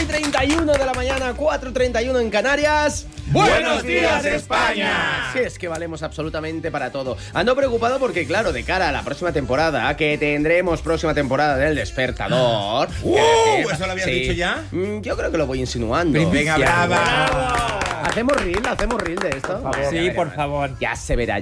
4:31 de la mañana, 4:31 en Canarias. ¡Buenos días, España! Sí, es que valemos absolutamente para todo. Ando preocupado porque, claro, de cara a la próxima temporada, que tendremos próxima temporada del Despertador... ¿Eso lo habías dicho ya? Yo creo que lo voy insinuando. Venga, brava. ¿Hacemos reel de esto? Por favor. Sí, por favor. Ya se verá.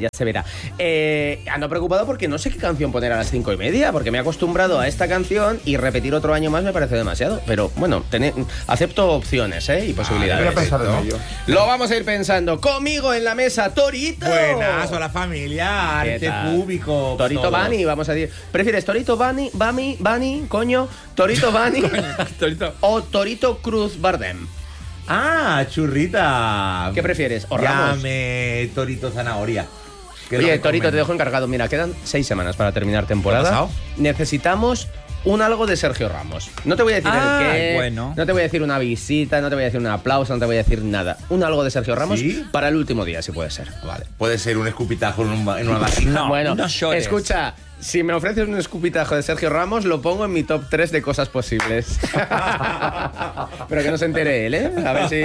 Ando preocupado porque no sé qué canción poner a las 5:30, porque me he acostumbrado a esta canción y repetir otro año más me parece demasiado. Pero bueno, acepto opciones y posibilidades. Voy a pensar en ello. Lo vamos a ir pensando. Conmigo en la mesa, Torito. Buenas, hola familia, arte público. Torito todos. Bani, vamos a decir. ¿Prefieres Torito Bani, coño? Torito Bani Torito. o Torito Cruz Bardem? Ah, churrita. ¿Qué prefieres? ¿O Ramos? Llame Torito Zanahoria. Oye, Torito, te dejo encargado. Mira, quedan 6 semanas para terminar temporada. ¿Qué ha pasado? Necesitamos un algo de Sergio Ramos. No te voy a decir el qué, bueno. no te voy a decir una visita, no te voy a decir un aplauso, no te voy a decir nada. Un algo de Sergio Ramos ¿Sí? para el último día, si puede ser. Vale, puede ser un escupitajo en una vasija. No, Bueno, no llores. escucha, si me ofreces un escupitajo de Sergio Ramos, lo pongo en mi top 3 de cosas posibles. Pero que no se entere él, ¿eh?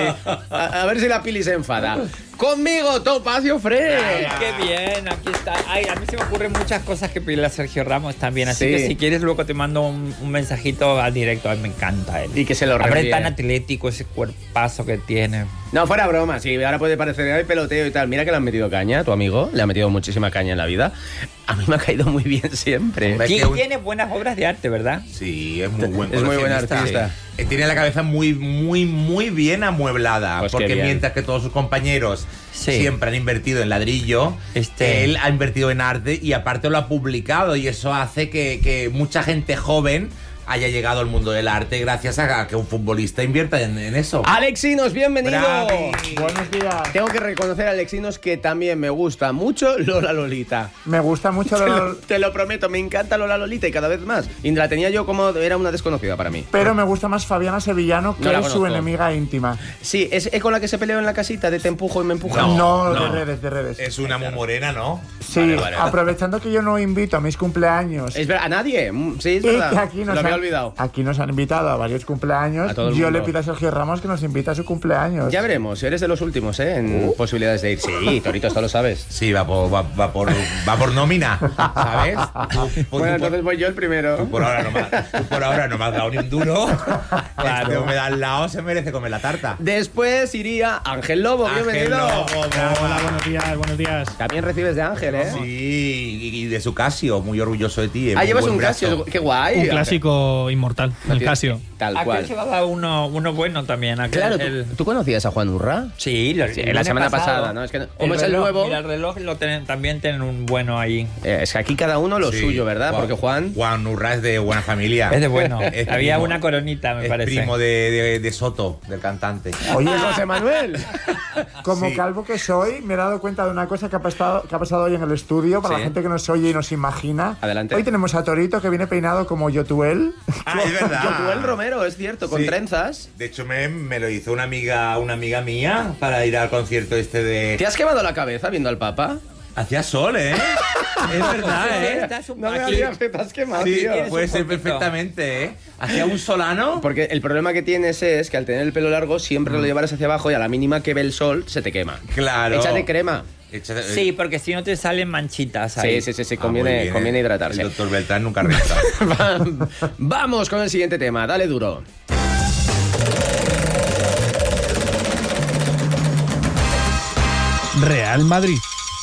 A ver si la Pili se enfada. Conmigo, Topacio Fresh. Ay, qué bien, aquí está. Ay, a mí se me ocurren muchas cosas que pedirle a Sergio Ramos también. Así Sí. que si quieres, luego te mando un mensajito al directo. Ay, me encanta él. Y que se lo Hombre, reenvíe. tan atlético, ese cuerpazo que tiene. No, fuera broma, sí, ahora puede parecer hay peloteo y tal. Mira que le han metido caña, tu amigo, le ha metido muchísima caña en la vida. A mí me ha caído muy bien siempre. Hombre, ¿Quién que un- tiene buenas obras de arte, verdad? Sí, es muy buen Es muy buen coleccionista. artista. Tiene la cabeza muy bien amueblada. Pues qué porque bien. mientras que todos sus compañeros Sí. siempre han invertido en ladrillo, él ha invertido en arte y aparte lo ha publicado. Y eso hace que mucha gente joven haya llegado al mundo del arte gracias a que un futbolista invierta en eso. Alexinos, bienvenido. Bravi. Buenos días. Tengo que reconocer a Alexinos que también me gusta mucho Lola Lolita. Me gusta mucho Te lo prometo, me encanta Lola Lolita y cada vez más. Y la tenía yo como era una desconocida para mí. pero me gusta más Fabiana Sevillano, que No la es su conozco. enemiga íntima. Sí, ¿es con la que se peleó en la casita de te empujo y me empuja? No. De redes. Es una muy morena, ¿no? Sí, vale. aprovechando que yo no invito a mis cumpleaños. Es verdad, a nadie. Sí, es y verdad. que aquí Lo había olvidado. Aquí nos han invitado a varios cumpleaños. A todo el Yo mundo. le pido a Sergio Ramos que nos invite a su cumpleaños. Ya veremos, eres de los últimos, en posibilidades de ir. Sí, Torito, esto lo sabes. Sí, va por nómina, ¿sabes? Bueno, entonces voy yo el primero. Tú por ahora no me has dado ni un duro. Claro. Este hombre de al lado se merece comer la tarta. Después iría Ángel Lobo, Ángel bienvenido. Lobo, Hola, buenos días. También recibes de Ángel, ¿eh? Sí, y de su Casio, muy orgulloso de ti. Ah, llevas buen un brazo. Casio, qué guay. Un clásico inmortal, el Casio. Tal Aquel cual. llevaba uno bueno también. Aquel, Claro, ¿tú conocías a Juan Urra? Sí, Sí, la lunes semana pasado. pasada, ¿no? Es que como El es el reloj, nuevo. Mira, el reloj también tienen un bueno ahí. Es que aquí cada uno lo Sí. suyo, ¿verdad? Porque Juan. Juan Urra es de buena familia. Es de bueno. Es Había primo- una coronita, me es parece. primo de Soto, del cantante. Oye, José Manuel. como Sí. calvo que soy, me he dado cuenta de una cosa que ha pasado hoy en el estudio, para Sí. la gente que nos oye y nos imagina. Adelante. Hoy tenemos a Torito, que viene peinado como Yotuel. Ah, es verdad. Yotuel Romero, es cierto, con Sí. trenzas. De hecho, me lo hizo una amiga mía para ir al concierto este de... ¿Te has quemado la cabeza viendo al Papa? Hacía sol, ¿eh? Es verdad, ¿eh? Estás un No me aquí. digas que te has quemado, Sí, tío. tienes puede un ser poquito. perfectamente, ¿eh? Hacía un solano. Porque el problema que tienes es que al tener el pelo largo siempre lo llevarás hacia abajo y a la mínima que ve el sol se te quema. Claro. Échate crema. Sí, porque si no te salen manchitas ahí. Sí, Ah, muy conviene, bien, conviene ¿eh? hidratarse. El doctor Beltrán nunca resta. Vamos con el siguiente tema, dale duro. Real Madrid.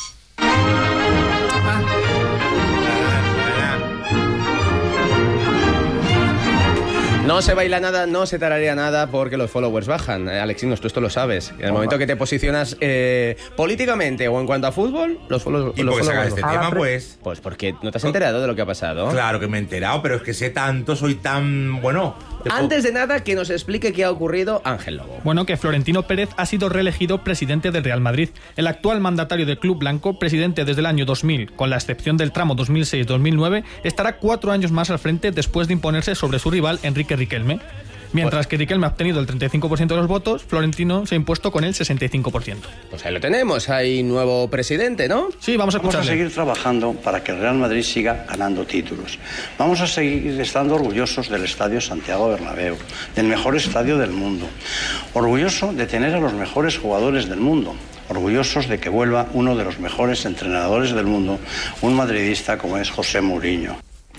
No se baila nada, no se tararea nada porque los followers bajan. Alexinos, tú esto lo sabes. En el momento que te posicionas políticamente o en cuanto a fútbol, los followers ¿Y por qué sacas este bajan. tema, pues? Pues porque no te has enterado de lo que ha pasado. Claro que me he enterado, pero es que sé tanto, soy tan... Bueno... Antes de nada, que nos explique qué ha ocurrido Ángel Lobo. Bueno, que Florentino Pérez ha sido reelegido presidente del Real Madrid. El actual mandatario del club blanco, presidente desde el año 2000, con la excepción del tramo 2006-2009, estará 4 años más al frente después de imponerse sobre su rival Enrique Riquelme. Mientras que Riquelme ha obtenido el 35% de los votos, Florentino se ha impuesto con el 65%. Pues ahí lo tenemos, hay nuevo presidente, ¿no? Sí, vamos a Vamos a escucharle. seguir trabajando para que el Real Madrid siga ganando títulos. Vamos a seguir estando orgullosos del Estadio Santiago Bernabéu, del mejor estadio del mundo. Orgulloso de tener a los mejores jugadores del mundo. Orgullosos de que vuelva uno de los mejores entrenadores del mundo, un madridista como es José Mourinho.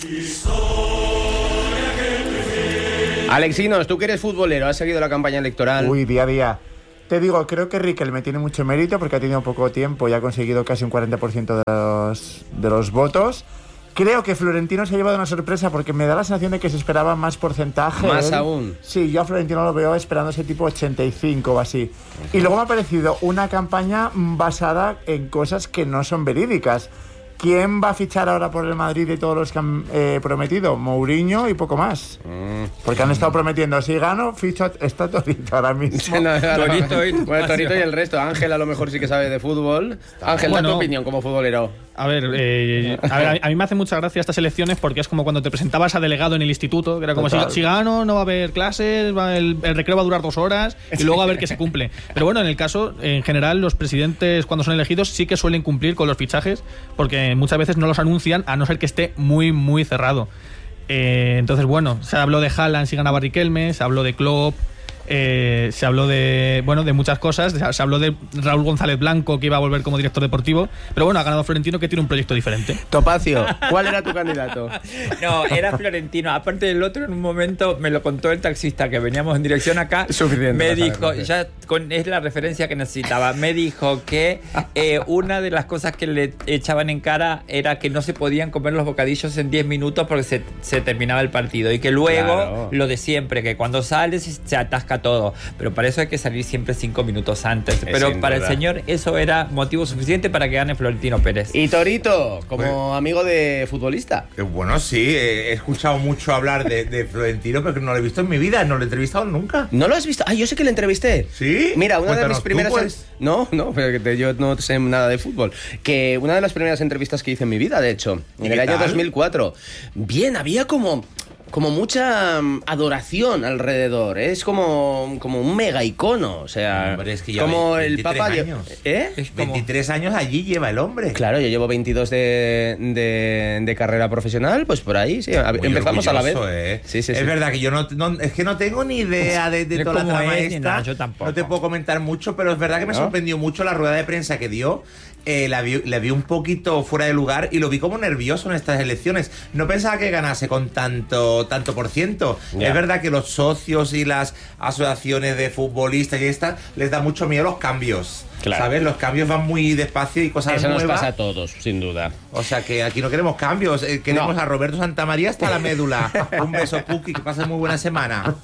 Alexinos, tú que eres futbolero, ¿has seguido la campaña electoral? Uy, día a día. Te digo, creo que Riquelme tiene mucho mérito porque ha tenido poco tiempo y ha conseguido casi un 40% de los votos. Creo que Florentino se ha llevado una sorpresa porque me da la sensación de que se esperaba más porcentaje. Más aún. Sí, yo a Florentino lo veo esperando ese tipo 85 o así. Y luego me ha parecido una campaña basada en cosas que no son verídicas. ¿Quién va a fichar ahora por el Madrid de todos los que han prometido? Mourinho y poco más. Porque han estado prometiendo, si gano, ficho, está Torito ahora mismo. Bueno, Torito y el resto. Ángel a lo mejor sí que sabe de fútbol. Ángel, da tu opinión como futbolero. A ver, a mí me hace mucha gracia estas elecciones porque es como cuando te presentabas a delegado en el instituto, que era como si gano, no va a haber clases, el recreo va a durar 2 horas y luego a ver qué se cumple. Pero bueno, en el caso, en general, los presidentes cuando son elegidos sí que suelen cumplir con los fichajes porque muchas veces no los anuncian a no ser que esté muy, muy cerrado. Entonces, bueno, se habló de Haaland si ganaba Riquelme, se habló de Klopp, se habló de muchas cosas, se habló de Raúl González Blanco que iba a volver como director deportivo, pero bueno, ha ganado Florentino que tiene un proyecto diferente. Topacio, ¿cuál era tu candidato? No, era Florentino. Aparte del otro, en un momento me lo contó el taxista que veníamos en dirección acá. Suficiente. Me dijo, es la referencia que necesitaba. Me dijo que una de las cosas que le echaban en cara era que no se podían comer los bocadillos en 10 minutos porque se terminaba el partido y que luego lo de siempre, que cuando sales se atasca todo, pero para eso hay que salir siempre 5 minutos antes. Pero para el señor eso era motivo suficiente para que gane Florentino Pérez. Y Torito, como amigo de futbolista. Bueno, sí, he escuchado mucho hablar de Florentino, pero no lo he visto en mi vida, no lo he entrevistado nunca. ¿No lo has visto? Ah, yo sé que le entrevisté. ¿Sí? Mira, una de Cuéntanos mis primeras... tú, pues. No, pero yo no sé nada de fútbol. Que una de las primeras entrevistas que hice en mi vida, de hecho, en el año 2004. Bien, había como mucha adoración alrededor. Es como un mega icono. O sea, hombre, es que como el Papa. Años. Es como... 23 años allí lleva el hombre. Claro, yo llevo 22 de carrera profesional, pues por ahí, sí. Muy empezamos a la vez. Sí. Es verdad que yo es que no tengo ni idea de toda la trama esta. Yo tampoco. No te puedo comentar mucho, pero es verdad que me sorprendió mucho la rueda de prensa que dio. La vi un poquito fuera de lugar y lo vi como nervioso en estas elecciones. No pensaba que ganase con tanto por ciento. Yeah. Es verdad que los socios y las asociaciones de futbolistas y estas les da mucho miedo los cambios. Claro. ¿Sabes? Los cambios van muy despacio y cosas nuevas. Eso nos pasa a todos, sin duda. O sea que aquí no queremos cambios. Queremos a Roberto Santamaría hasta la médula. Un beso, Puki, que pases muy buena semana.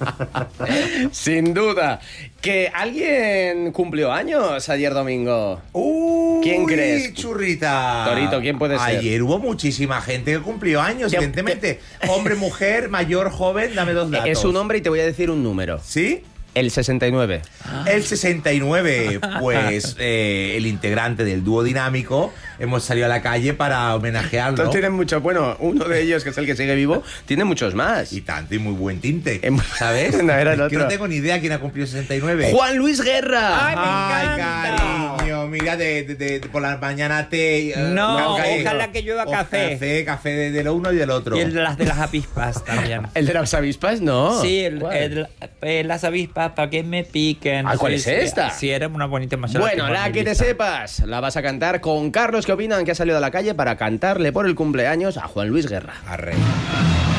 Sin duda. Que alguien cumplió años ayer domingo. ¿Quién crees? Churrita. Torito, ¿quién puede ser? Ayer hubo muchísima gente que cumplió años, evidentemente. Hombre, mujer, mayor, joven, dame 2 datos. Es un hombre y te voy a decir un número. ¿Sí? El 69. El 69, pues el integrante del dúo dinámico, hemos salido a la calle para homenajearlo. Todos tienen mucho, bueno, uno de ellos, que es el que sigue vivo, tiene muchos más. Y tanto, y muy buen tinte, ¿sabes? No, era el otro. Que no tengo ni idea quién ha cumplido 69. ¡Juan Luis Guerra! ¡Ay, me encanta! Cariño, mira, por la mañana té... No, ojalá que llueva café. Café de lo uno y del otro. Y el de las avispas también. ¿El de las avispas? No. Sí, las avispas para que me piquen. ¿Cuál es esta? Sí, era una bonita mayor. Bueno, la que te sepas, la vas a cantar con Carlos, que opinan que ha salido a la calle para cantarle por el cumpleaños a Juan Luis Guerra. Arre.